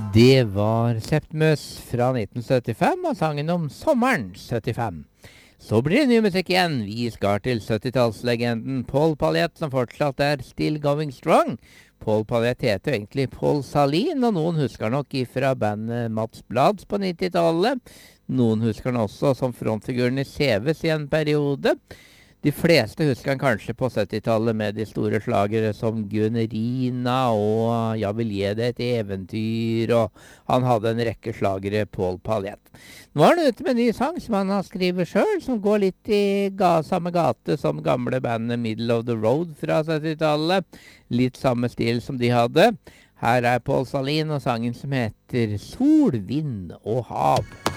Det var Septimus fra 1975 og sangen om sommeren 75. Så blir det ny musikk igjen. Vi skal til 70-tallslegenden Paul Paulette, som fortsatt er still going strong. Paul Paulette heter jo egentlig Paul Salin, og noen husker nok ifra bandet Mats Blads på 90-tallet. Noen husker han også som frontfiguren i CVs i en periode. De fleste husker han kanskje på 70-tallet med de store slagere som Gunnerina og Jeg vil gi deg et eventyr, og han hadde en rekke slagere, Paul Paulette. Nå er han ute med en ny sang som han har skrevet selv, som går litt i samme gate som gamle bandet Middle of the Road fra 70-tallet. Litt samme stil som de hadde. Her er Paul Salin og sangen som heter Sol, vind og hav.